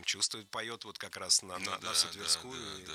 там чувствует, поет вот как раз на всю Тверскую.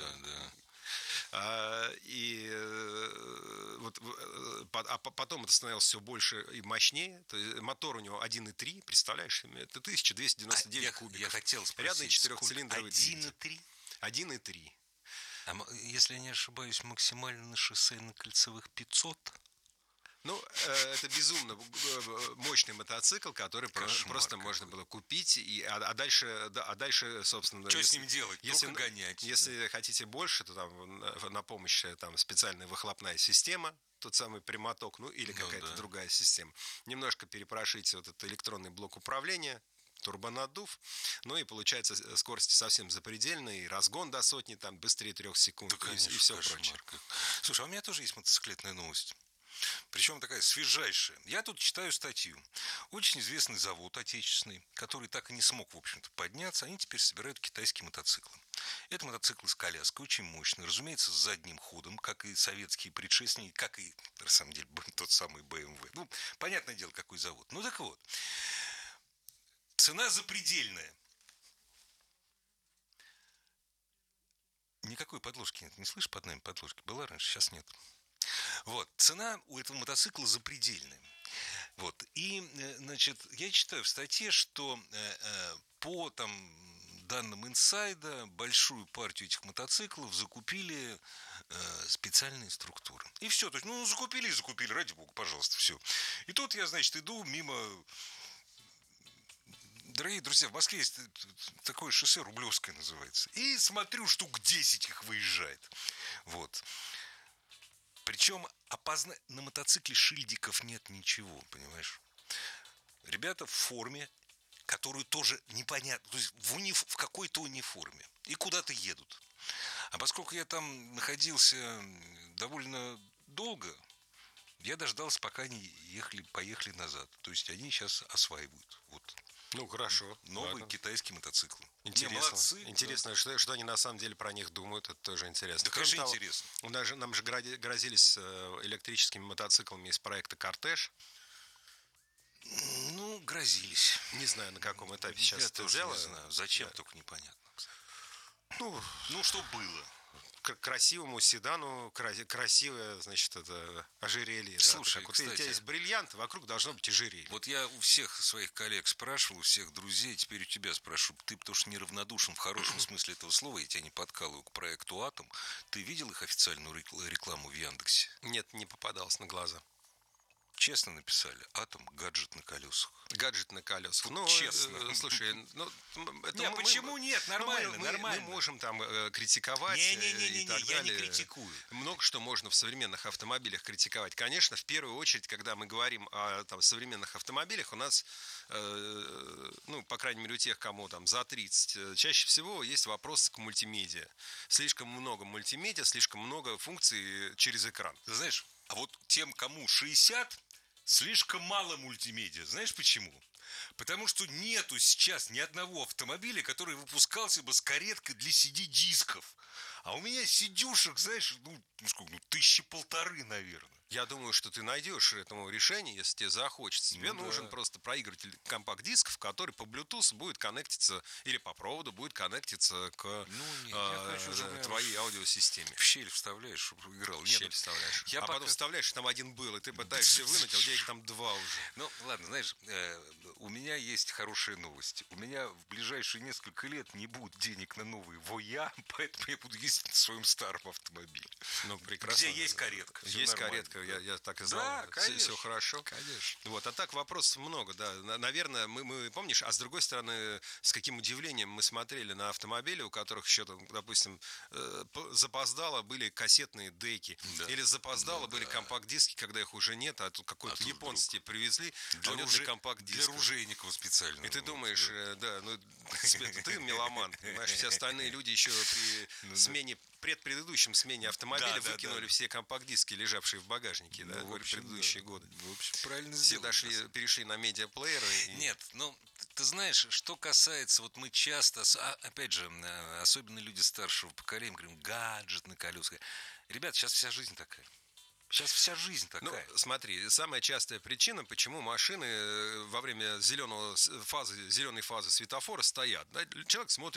Потом это становилось все больше и мощнее. То есть мотор у него 1.3, представляешь? Это 1299 кубиков. Я хотел спросить, рядный четырехцилиндровый двигатель. 1.3? 1.3. Если я не ошибаюсь, максимально на шоссе на кольцевых 500? Ну, это безумно мощный мотоцикл, который просто можно было купить. А дальше, собственно... Что с ним делать? Только гонять. Если хотите больше, то там на помощь там специальная выхлопная система, тот самый прямоток, или какая-то другая система. Немножко перепрошите вот этот электронный блок управления, турбонаддув, и получается скорость совсем запредельная, и разгон до сотни, там быстрее 3 секунд, конечно, и все прочее. Слушай, а у меня тоже есть мотоциклетная новость. Причем такая свежайшая. Я тут читаю статью. Очень известный завод отечественный, который так и не смог, в общем-то, подняться, они теперь собирают китайские мотоциклы. Это мотоциклы с коляской, очень мощный, разумеется, с задним ходом, как и советские предшественники, как и, на самом деле, тот самый BMW. Понятное дело, какой завод. Так вот. Цена запредельная. Никакой подложки нет. Не слышишь под нами подложки? Была раньше, сейчас нет. Цена у этого мотоцикла запредельная. И, значит, я читаю в статье, что по данным инсайда большую партию этих мотоциклов закупили специальные структуры. И все. То есть, закупили, ради бога, пожалуйста, все. И тут я, значит, иду мимо... Дорогие друзья, в Москве есть такое шоссе Рублевское называется. И смотрю, штук 10 их выезжает. Причем на мотоцикле шильдиков нет ничего, понимаешь? Ребята в форме, которую тоже непонятно, то есть в какой-то униформе. И куда-то едут. А поскольку я там находился довольно долго, я дождался, пока они поехали назад. То есть они сейчас осваивают. Хорошо. Новые китайские мотоциклы. Интересно. Молодцы. Интересно, что они на самом деле про них думают, это тоже интересно. Да, конечно, интересно. Нам же грозились электрическими мотоциклами из проекта «Кортеж». Грозились. Не знаю, на каком этапе сейчас это дело. Не знаю. Зачем, только непонятно. Что было? Красивому седану красивое, значит, это ожерелье. Слушай, кстати, у тебя есть бриллиант, вокруг должно быть ожерелье. Я у всех своих коллег спрашивал, у всех друзей, теперь у тебя спрошу. Ты, потому что неравнодушен в хорошем смысле этого слова, я тебя не подкалываю к проекту «Атом». Ты видел их официальную рекламу в Яндексе? Нет, не попадалось на глаза. Честно написали: «Атом, гаджет на колесах». Гаджет на колесах. Честно. Слушай, почему нет? Нормально. Мы можем там критиковать и так далее. Я не критикую. Много что можно в современных автомобилях критиковать. Конечно, в первую очередь, когда мы говорим о современных автомобилях, у нас, по крайней мере, у тех, кому за 30, чаще всего есть вопрос к мультимедиа. Слишком много мультимедиа, слишком много функций через экран. Ты знаешь, а тем, кому 60, слишком мало мультимедиа. Знаешь почему? Потому что нету сейчас ни одного автомобиля, который выпускался бы с кареткой для CD-дисков. А у меня сидюшек, знаешь, сколько, 1500, наверное. Я думаю, что ты найдешь этому решение, если тебе захочется. Тебе нужен просто проигрыватель компакт-дисков, который по Bluetooth будет коннектиться, или по проводу будет коннектиться к твоей аудиосистеме. В щель вставляешь, чтобы играл. В щель вставляешь. Потом вставляешь, там один был, и ты пытаешься вынуть, а у тебя их там 2 уже. Ладно, знаешь, у меня есть хорошая новость. У меня в ближайшие несколько лет не будет денег на новый Voya, поэтому я буду ездить на своем старом автомобиле. Прекрасно. Где есть каретка. Есть каретка, я так и знал. Да, конечно. Все хорошо. Конечно. А так вопросов много, да. Наверное, мы помнишь, а с другой стороны, с каким удивлением мы смотрели на автомобили, у которых еще, допустим, запоздало были кассетные деки. Да. Или запоздало были компакт-диски, когда их уже нет, а тут какой-то японцы тебе привезли, для компакт-диска. Для оружейников специально. И ты думаешь, ты меломан, понимаешь, все остальные люди еще при предыдущем смене автомобиля выкинули все компакт-диски, лежавшие в багажнике, предыдущие годы. В общем, правильно сделали. Все перешли на медиаплееры. Нет, ты знаешь, что касается, мы часто, опять же, особенно люди старшего поколения, говорим, гаджет на колесах. Ребят, сейчас вся жизнь такая. Сейчас вся жизнь такая. Смотри, самая частая причина, почему машины во время зеленой фазы светофора стоят. Да? Человек смотрит